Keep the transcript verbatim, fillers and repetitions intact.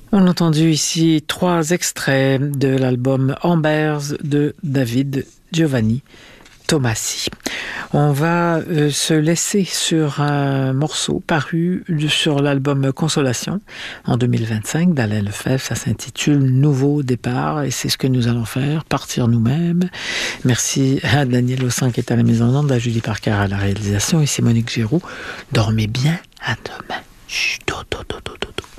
On a entendu ici trois extraits de l'album Ambers de David Giovanni Tomasi. On va euh, se laisser sur un morceau paru sur l'album Consolation en deux mille vingt-cinq d'Alain Lefebvre. Ça s'intitule Nouveau départ et c'est ce que nous allons faire, partir nous-mêmes. Merci à Daniel Ossan qui est à la mise en onde, à Julie Parker à la réalisation. Ici Monique Giroux. Dormez bien, à demain. Chut, do, do, do.